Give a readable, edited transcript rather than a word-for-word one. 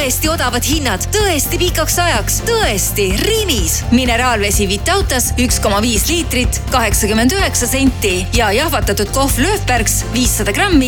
tõesti odavad hinnad, tõesti pikaks ajaks, tõesti Rimis. Mineraalvesi Vitautas 1,5 liitrit, 89 senti ja jahvatatud kohv Löfbergs 500 grammi